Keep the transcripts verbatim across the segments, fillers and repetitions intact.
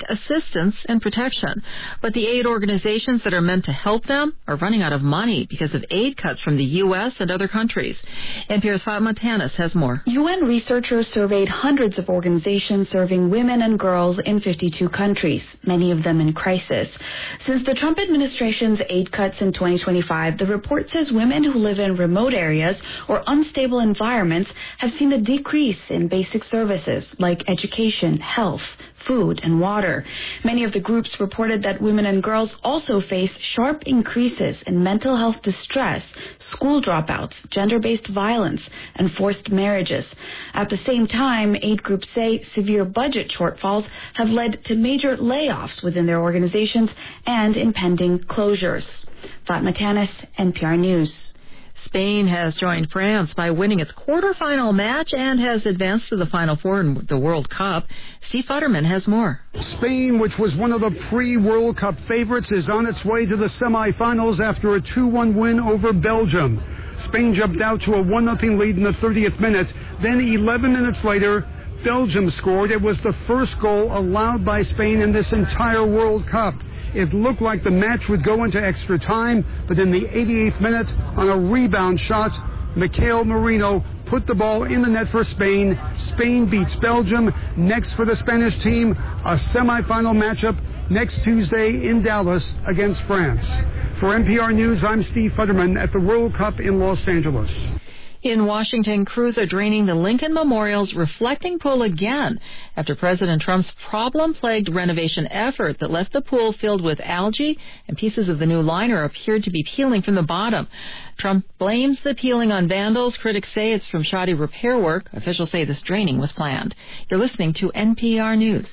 assistance and protection. But the aid organizations that are meant to help them are running out of money because of aid cuts from the U S and other countries. N P R's Fatma Tanis has more. U N researchers surveyed hundreds of organizations serving women and girls in fifty-two countries, many of them in crisis. Since the Trump administration's aid cuts in twenty twenty-five, the report says women who live in remote areas or unstable environments have seen a decrease in basic services like education, health, food, and water. Many of the groups reported that women and girls also face sharp increases in mental health distress, school dropouts, gender-based violence, and forced marriages. At the same time, aid groups say severe budget shortfalls have led to major layoffs within their organizations and impending closures. Fatma Tanis, N P R News. Spain has joined France by winning its quarterfinal match and has advanced to the Final Four in the World Cup. Steve Futterman has more. Spain, which was one of the pre-World Cup favorites, is on its way to the semifinals after a two one win over Belgium. Spain jumped out to a one nothing lead in the thirtieth minute. Then eleven minutes later, Belgium scored. It was the first goal allowed by Spain in this entire World Cup. It looked like the match would go into extra time, but in the eighty-eighth minute, on a rebound shot, Mikel Merino put the ball in the net for Spain. Spain beats Belgium. Next for the Spanish team, a semifinal matchup next Tuesday in Dallas against France. For N P R News, I'm Steve Futterman at the World Cup in Los Angeles. In Washington, crews are draining the Lincoln Memorial's reflecting pool again after President Trump's problem-plagued renovation effort that left the pool filled with algae and pieces of the new liner appeared to be peeling from the bottom. Trump blames the peeling on vandals. Critics say it's from shoddy repair work. Officials say this draining was planned. You're listening to N P R News.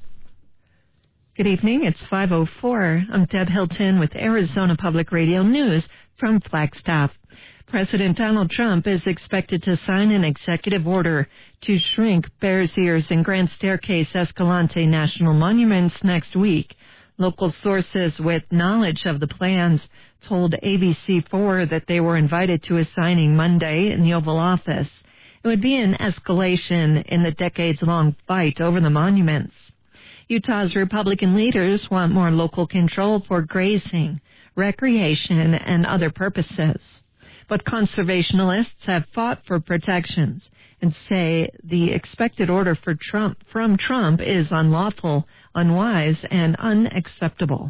Good evening. It's five oh four. I'm Deb Hilton with Arizona Public Radio News from Flagstaff. President Donald Trump is expected to sign an executive order to shrink Bears Ears and Grand Staircase Escalante National Monuments next week. Local sources with knowledge of the plans told A B C four that they were invited to a signing Monday in the Oval Office. It would be an escalation in the decades-long fight over the monuments. Utah's Republican leaders want more local control for grazing, recreation, and other purposes. But conservationists have fought for protections and say the expected order for Trump from Trump is unlawful, unwise, and unacceptable.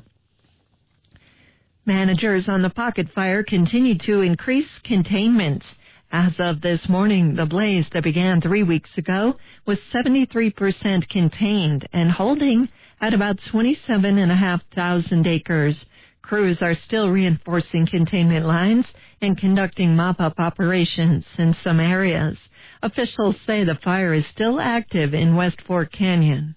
Managers on the Pocket Fire continue to increase containment. As of this morning, the blaze that began three weeks ago was seventy-three percent contained and holding at about twenty-seven thousand five hundred acres. Crews are still reinforcing containment lines and conducting mop-up operations in some areas. Officials say the fire is still active in West Fork Canyon.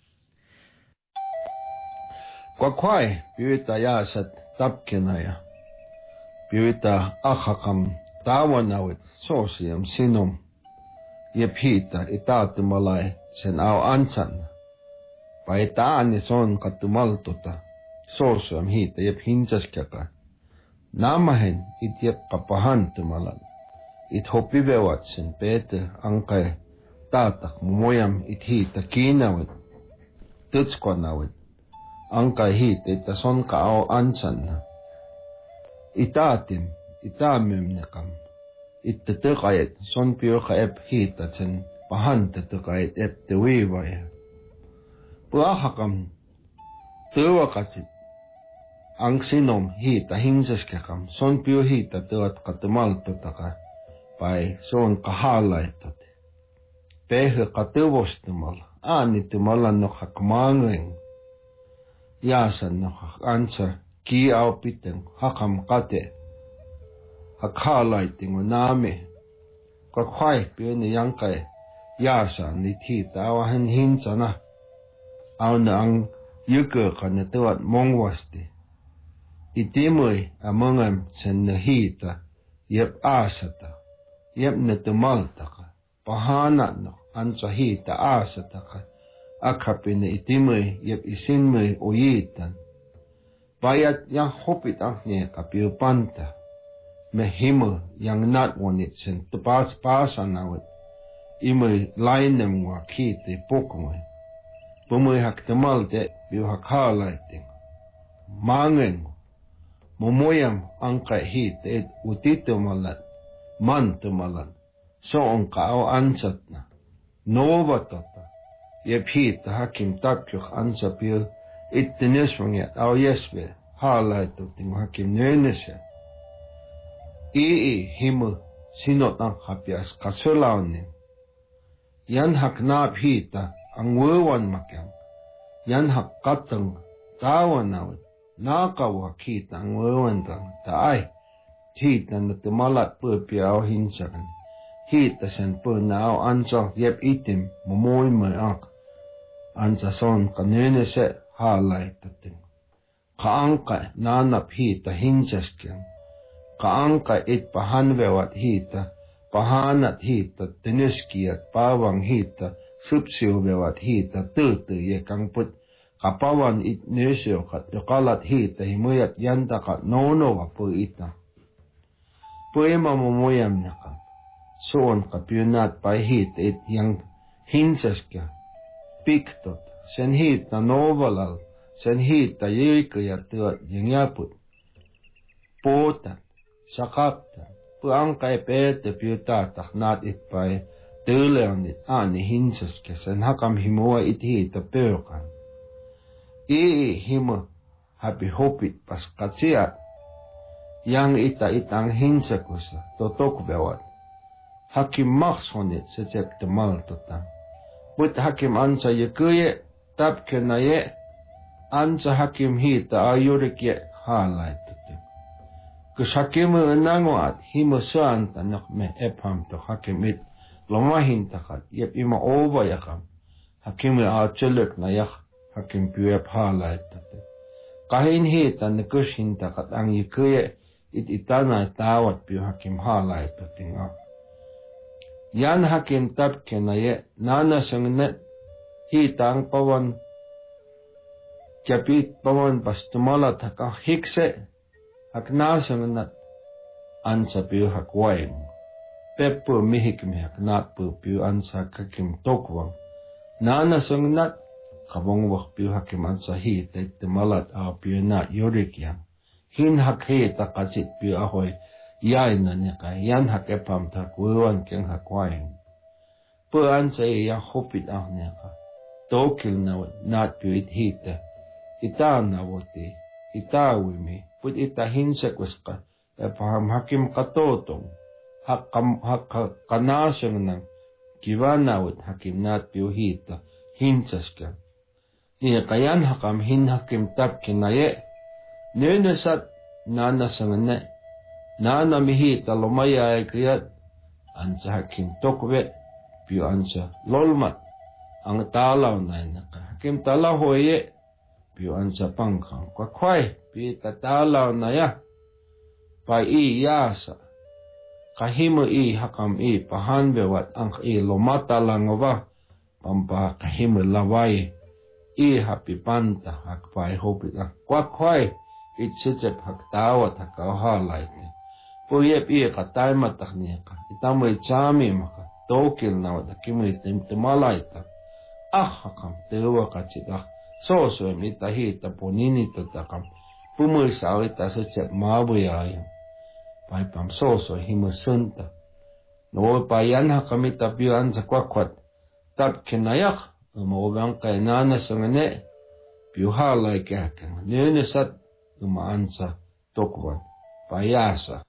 Kwakwai piwita yasat tapkinaya. Piwita achakam tawanawit sosiam sinum. Yepita itatumalay sen au ansan. Paitaani son katumaltuta. Sosiam hita yep hinsaskaka. Namahen it yep kapahantumalan. It hopivewatsen pete ankai tatak mumoyam it hita kinawit. Tutskwanawit. Ankai hita ita son ka au ansan. Itatim, itamimnekam. Itta tukayet son piyoka ep hita sen pahanta tukayet ep tewiwaya. Puahakam tuwakasit. Ang sinom hita hinsaskakam son piyo hita tuat katumaltutaka pai son kahalaitat. Pehe katuvostumal aanitumalan no hakmangeng. Yasan no ansa ki au piteng hakam kate. Hakhalaiting uname. Kwakwai piyo ni yangkay yasan ni hita awahan hinsana. Au na ang yuke kanatuat mongwasti. Itimui amongam sen nahita yep asata yep natumaltaka pahana no ansahita asataka akapine itimui yep isinmui uyitan bayat yang hopit angnya kapiupanta mehimu yang not wanit sen tupas pasanawit imui lainem wa kite pokmoy Pumui hak temalte biu hak halaiting. Mangen. Momoyam angka hit et utitumalat. Mantumalat. So onka au ansatna. Novatata. Yep hit hakim takyuk ansa biu ittinesvangyat au yesve. Halaitukting hakim nönesya. Ii himu sinotang hapias kasulaunin. Yan hak naap hita ang wewan makyang. Yan hak katang tawanawit. Nakawa kita ang wewan tang taay. Hita na tumalat po piyaw hinsakan. Hita sen po naaw ansa yep itim mumoy mo ang ansa son kanene se halay tating. Kaangka nanap hita hinsaskyan. Kaangka it pahanwewat hita. Pahanat hita, tiniskiat, pawang hita, supsiwewat hita, tutu ye kang put, kapawan it nesyo kat, yokalat hita, himuyat yanta kat, nono wa po ita. Puema mumuyam na ka, soon kapyunat pa hita it yang hinsas ka, piktot, sen hita novalal, sen hita yikayat tuat yang yaput, potat, sakaptan, Puang kay pete piuta tak nat it pay tuleon it ani hinsus kesen hakam himua it hita peukan. I himo happy hopit pas katsiat yang ita itang hinsakusa totok bewat. Hakim maksonit secep temal totang. But hakim ansa yekuye tap kenaye ansa hakim hita ayurik ye halay tutim. Kus hakimu nanguat himo suan tanak me epham to hakimit lomahin takat yep ima ova yakam hakimu acelek na yak hakim piep halay tate kahin hita nekushin takat ang yikuye it itana tawat piu hakim halay tatinga yan hakim tapke na ye nana sangnet hita ang pawan kapit pawan pastumala taka hikse hak nasang nat ansa piu hak waing. Pepo mihik mi hak nat pu piu ansa kakim tokwang. Nana sang nat kabong wak piu hakim ansa hi tait malat a piu nat yorik yang. Hin hak hi takasit piu ahoy yay na nika yan hak epam tak wewan keng hak waing. Pu ansa iya hopit ah nika. Tokil na nat piu it hita. Ita na wati. Ita wimi. Put ita hinsakus ka, e paham hakim katotong, hak, hak kanasang ng kiwanawat hakim nat piuhita, hinsas ka. Niya kayan hakam hin hakim tap kinaye, nunasat nanasang na, nanamihita lumaya ay kayat, ansa hakim tokwe, piu ansa lolmat, ang talaw na naka, hakim talaw hoye, piu ansa pangkang, kwakway, Pita talaw na ya. Pa i yasa. Kahimu i hakam i pahanbewat ang i lomata langova. Pampa kahimu laway. I hapi panta hakpay hopit ang kwakway. Itsitsip haktawat hakawhalay. Puyep i katay matak niya ka. Itamoy chami maka. Tokil na wad hakimu itim timalay ta. Ah hakam tewa kachit ah. Soso mitahita punini tutakam. Pumul sa awita sa chat mabuyayan. Pai pam soso himusunta. No pa yan ha kami tapiwan sa kwakwat. Tap kinayak. Umawang kay nana sa ngane. Piuhalay kaya kang ninisat umaan sa tokwat. Payasa.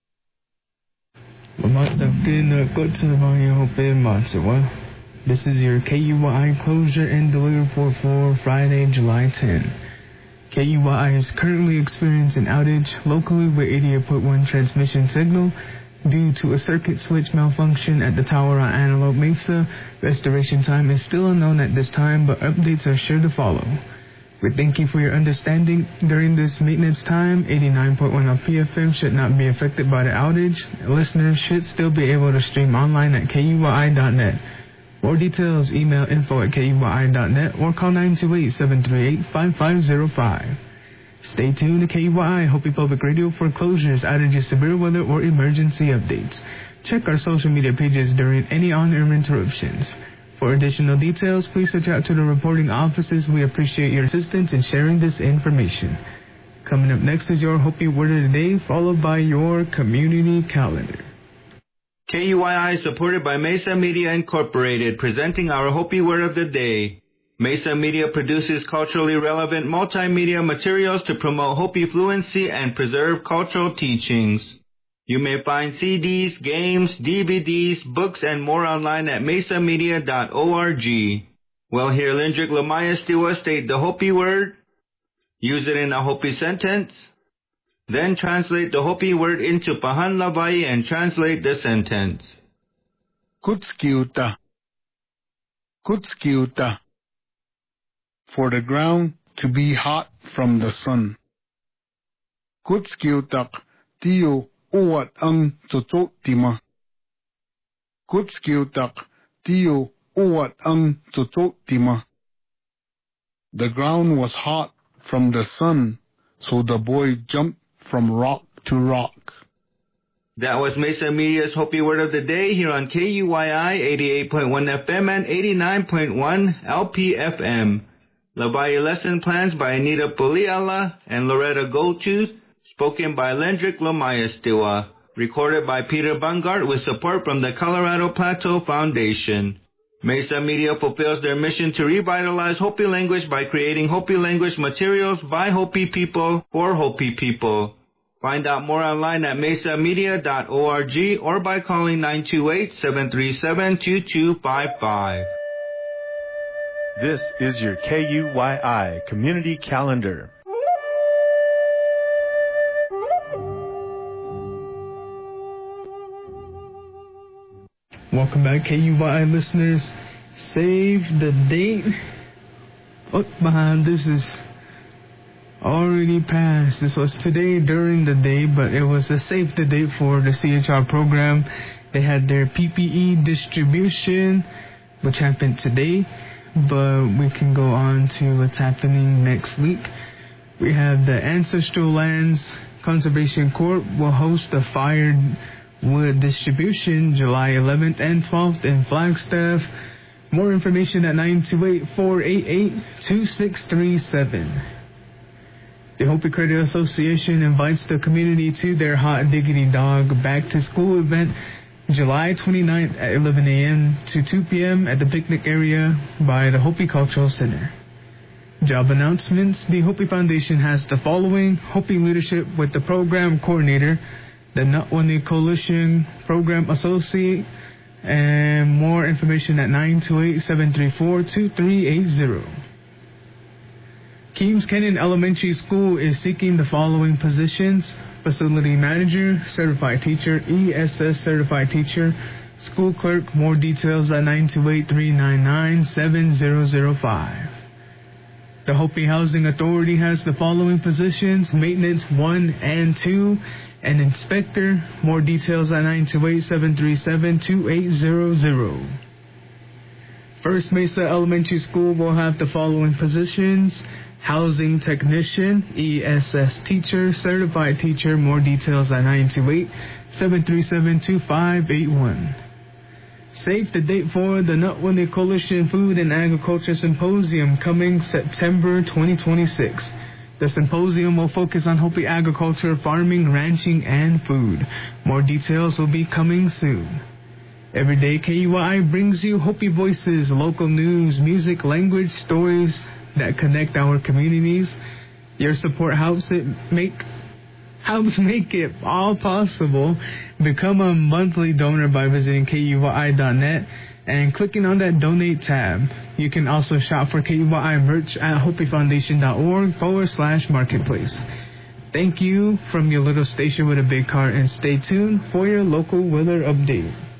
This is your K U Y I closure and delivery report for Friday, July tenth. K U Y I is currently experiencing an outage locally with eighty-eight point one transmission signal due to a circuit switch malfunction at the tower on Antelope Mesa. Restoration time is still unknown at this time, but updates are sure to follow. We thank you for your understanding. During this maintenance time, eighty-nine point one of P F M should not be affected by the outage. Listeners should still be able to stream online at K U Y I dot net. For details, email info at K U Y I dot net or call nine two eight, seven three eight, five five zero five. Stay tuned to K U Y I, Hopi Public Radio for closures, outages, severe weather, or emergency updates. Check our social media pages during any on-air interruptions. For additional details, please reach out to the reporting offices. We appreciate your assistance in sharing this information. Coming up next is your Hopi Word of the Day, followed by your community calendar. K U I I is supported by Mesa Media Incorporated, presenting our Hopi Word of the Day. Mesa Media produces culturally relevant multimedia materials to promote Hopi fluency and preserve cultural teachings. You may find C Ds, games, D V Ds, books, and more online at mesa media dot org. Well, here Lindrick Lamaya Stiwa state the Hopi word, use it in a Hopi sentence, then translate the Hopi word into Pahan Lavai and translate the sentence. Kutskiuta. Kutskiuta. For the ground to be hot from the sun. Kutskiutak tiyo uwat ang tututima. Kutskiutak tiyo uwat ang tututima. The ground was hot from the sun, so the boy jumped from rock to rock. That was Mesa Media's Hopi Word of the Day here on K U I I eighty-eight point one F M and eighty-nine point one L P F M. Lavai lesson plans by Anita Puliala and Loretta Goldtooth, spoken by Lendrick Lamaya Stiwa, recorded by Peter Bungart with support from the Colorado Plateau Foundation. Mesa Media fulfills their mission to revitalize Hopi language by creating Hopi language materials by Hopi people for Hopi people. Find out more online at mesa media dot org or by calling nine two eight, seven three seven, two two five five. This is your K U Y I Community Calendar. Welcome back, K U Y I listeners. Save the date. Oh, behind this is already passed. This was today during the day, but it was a save the date for the C H R program. They had their P P E distribution, which happened today, but we can go on to what's happening next week. We have the Ancestral Lands Conservation Corp will host the firewood distribution July eleventh and twelfth in Flagstaff. More information at nine two eight, four eight eight, two six three seven. The Hopi Credit Association invites the community to their Hot Diggity Dog Back to School event July twenty-ninth at eleven a.m. to two p.m. at the picnic area by the Hopi Cultural Center. Job announcements. The Hopi Foundation has the following: Hopi leadership with the program coordinator, the Natwani Coalition Program Associate, and more information at nine two eight, seven three four, two three eight zero. Keams Canyon Elementary School is seeking the following positions: Facility Manager, Certified Teacher, E S S Certified Teacher, School Clerk. More details at nine two eight, three nine nine, seven zero zero five. The Hopi Housing Authority has the following positions: Maintenance one and two, and Inspector. More details at nine two eight, seven three seven, two eight zero zero. First Mesa Elementary School will have the following positions: Housing Technician, E S S Teacher, Certified Teacher. More details at nine two eight, seven three seven, two five eight one. Save the date for the Natwani Coalition Food and Agriculture Symposium coming September twenty twenty-six. The symposium will focus on Hopi agriculture, farming, ranching, and food. More details will be coming soon. Every day, K U I brings you Hopi voices, local news, music, language, stories that connect our communities. Your support helps it make helps make it all possible. Become a monthly donor by visiting K U I dot net and clicking on that donate tab. You can also shop for K U I merch at hopi foundation dot org forward slash marketplace. Thank you from your little station with a big heart, and stay tuned for your local weather update.